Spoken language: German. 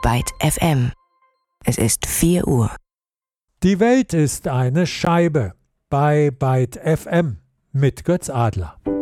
Byte FM. Es ist 4 Uhr. Die Welt ist eine Scheibe bei Byte FM mit Götz Adler.